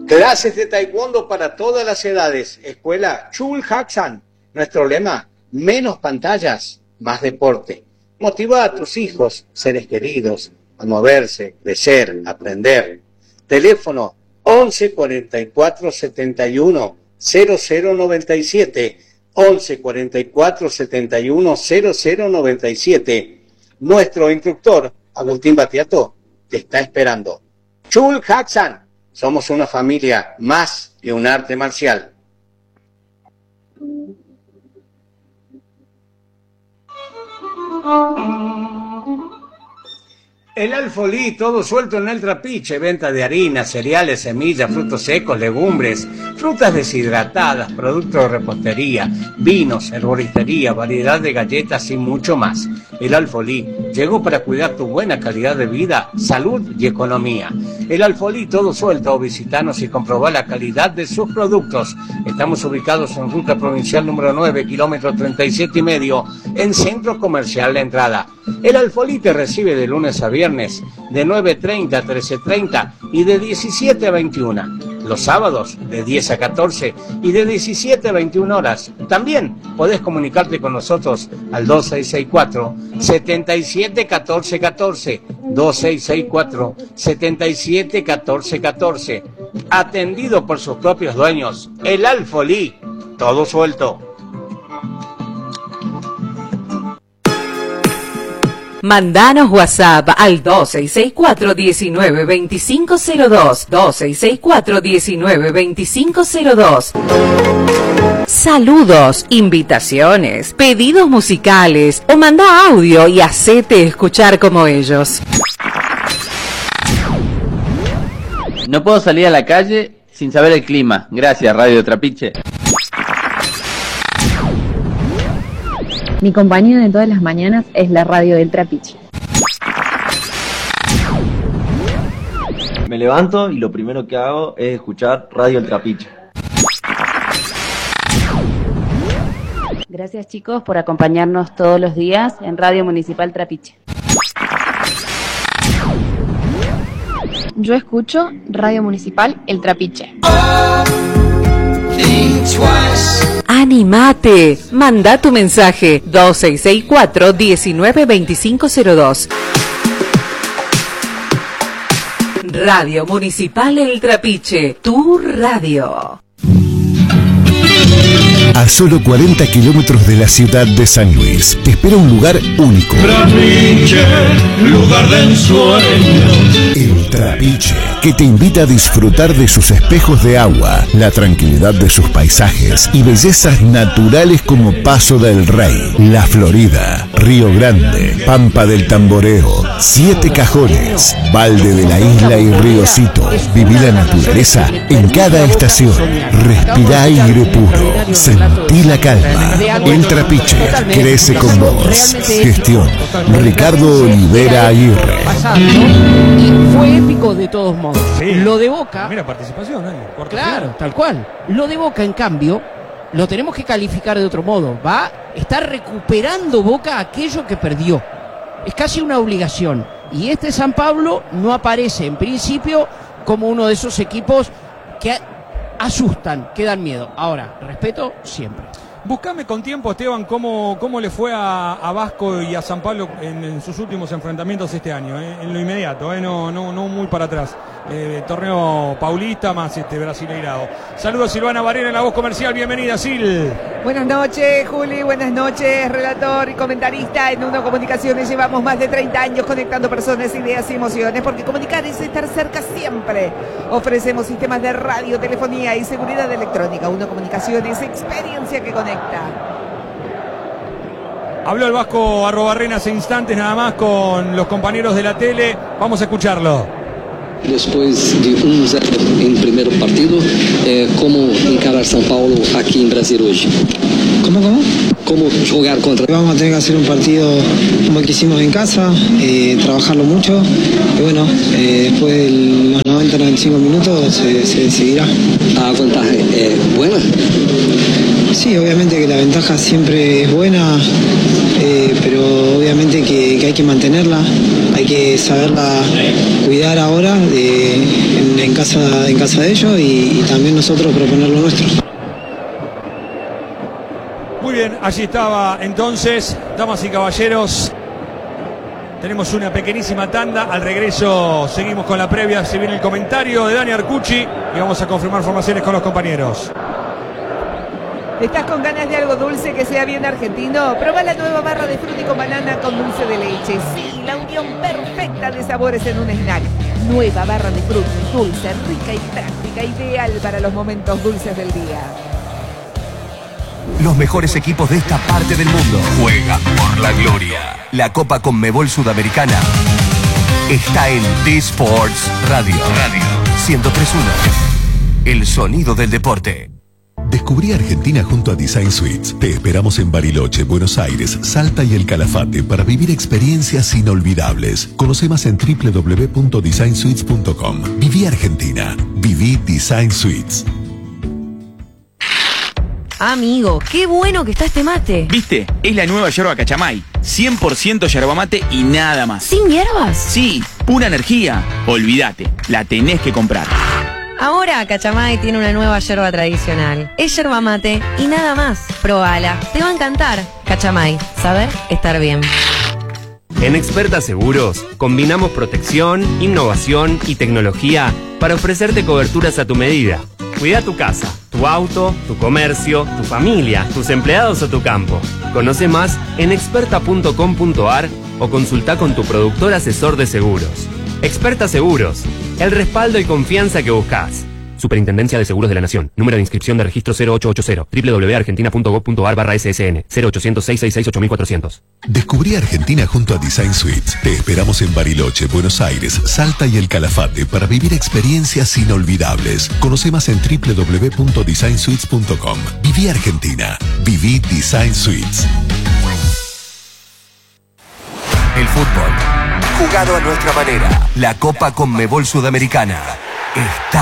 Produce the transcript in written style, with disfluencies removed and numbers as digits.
Clases de taekwondo para todas las edades. Escuela Chul Haksan. Nuestro lema, menos pantallas, más deporte. Motiva a tus hijos, seres queridos, a moverse, crecer, aprender. Teléfono 11 44 71 0097. 11 44 71 0097. Nuestro instructor, Agustín Batiato, te está esperando. Chul Haksan. Somos una familia más que un arte marcial. El Alfolí, todo suelto en el Trapiche, venta de harina, cereales, semillas, frutos secos, legumbres, frutas deshidratadas, productos de repostería, vinos, herboristería, variedad de galletas y mucho más. El Alfolí llegó para cuidar tu buena calidad de vida, salud y economía. El Alfolí, todo suelto, visitanos y comprobá la calidad de sus productos. Estamos ubicados en Ruta Provincial número 9, kilómetro 37,5, en Centro Comercial La Entrada. El Alfolí te recibe de lunes a viernes, de 9:30 a 13:30 y de 17 a 21. Los sábados, de 10 a 14 y de 17 a 21 horas. También podés comunicarte con nosotros al 2664 77 14 14. 2664 77 14 14. Atendido por sus propios dueños. El Alfolí, todo suelto. Mandanos WhatsApp al 2664-192502, 2664-192502. Saludos, invitaciones, pedidos musicales o manda audio y hacete escuchar como ellos. No puedo salir a la calle sin saber el clima. Gracias, Radio Trapiche. Mi compañía de todas las mañanas es la radio del Trapiche. Me levanto y lo primero que hago es escuchar Radio El Trapiche. Gracias, chicos, por acompañarnos todos los días en Radio Municipal Trapiche. Yo escucho Radio Municipal El Trapiche. ¡Animate! Manda tu mensaje 2664-192502. Radio Municipal El Trapiche, tu radio. A solo 40 kilómetros de la ciudad de San Luis, te espera un lugar único. Trapiche, lugar de ensueño. El Trapiche, que te invita a disfrutar de sus espejos de agua, la tranquilidad de sus paisajes y bellezas naturales como Paso del Rey, La Florida, Río Grande, Pampa del Tamboreo, Siete Cajones, Valde de la Isla y Riocito. Viví la naturaleza en cada estación. Respirá aire puro. Sentí la calma. El Trapiche crece con vos. Gestión Ricardo Olivera Aguirre. Y fue épico de todos modos. Sí. Lo de Boca. Mira, participación, claro, tal cual. Lo de Boca, en cambio, lo tenemos que calificar de otro modo. Está recuperando Boca aquello que perdió. Es casi una obligación. Y este San Pablo no aparece en principio como uno de esos equipos que asustan, que dan miedo. Ahora, respeto siempre. Buscame con tiempo, Esteban, cómo le fue a Vasco y a San Pablo en sus últimos enfrentamientos este año, en lo inmediato, no muy para atrás. Torneo paulista más brasileirado. Saludos, Silvana Barrera en la voz comercial. Bienvenida, Sil. Buenas noches, Juli. Buenas noches, relator y comentarista. En Uno Comunicaciones llevamos más de 30 años conectando personas, ideas y emociones, porque comunicar es estar cerca siempre. Ofrecemos sistemas de radio, telefonía y seguridad electrónica. Uno Comunicaciones, experiencia que conecta. Habló el Vasco Arrobarrena hace instantes nada más con los compañeros de la tele. Vamos a escucharlo. Después de 1-0 en el primer partido, ¿cómo encarar São Paulo aquí en Brasil hoy? ¿Cómo? ¿Cómo jugar contra? Vamos a tener que hacer un partido como el que hicimos en casa, trabajarlo mucho y bueno, después de los 90-95 minutos se decidirá. ¿La ventaja es buena? Sí, obviamente que la ventaja siempre es buena, pero obviamente que hay que mantenerla, hay que saberla cuidar ahora en en casa de ellos y también nosotros proponer lo nuestro. Muy bien, allí estaba entonces, damas y caballeros. Tenemos una pequeñísima tanda. Al regreso seguimos con la previa. Se viene el comentario de Dani Arcucci y vamos a confirmar formaciones con los compañeros. ¿Estás con ganas de algo dulce que sea bien argentino? Proba la nueva barra de fruta y con banana con dulce de leche. Sí, la unión perfecta de sabores en un snack. Nueva barra de fruta, dulce, rica y práctica, ideal para los momentos dulces del día. Los mejores equipos de esta parte del mundo juegan por la gloria. La Copa Conmebol Sudamericana está en T-Sports Radio 103.1. El sonido del deporte. Descubrí Argentina junto a Design Suites. Te esperamos en Bariloche, Buenos Aires, Salta y El Calafate para vivir experiencias inolvidables. Conoce más en www.designsuites.com. Viví Argentina. Viví Design Suites. Amigo, qué bueno que está este mate. ¿Viste? Es la nueva yerba Cachamay. 100% yerba mate y nada más. ¿Sin hierbas? Sí, pura energía. Olvídate, la tenés que comprar. Ahora Cachamay tiene una nueva yerba tradicional. Es yerba mate y nada más. Probala, te va a encantar. Cachamay, saber estar bien. En Experta Seguros combinamos protección, innovación y tecnología para ofrecerte coberturas a tu medida. Cuida tu casa, tu auto, tu comercio, tu familia, tus empleados o tu campo. Conoce más en experta.com.ar o consulta con tu productor asesor de seguros. Experta Seguros, el respaldo y confianza que buscas. Superintendencia de Seguros de la Nación. Número de inscripción de registro 0880. www.argentina.gov.ar/SSN 0800-666-8400. Descubrí Argentina junto a Design Suites. Te esperamos en Bariloche, Buenos Aires, Salta y El Calafate para vivir experiencias inolvidables. Conoce más en www.designsuites.com. Viví Argentina. Viví Design Suites. El fútbol, jugado a nuestra manera. La Copa Conmebol Sudamericana está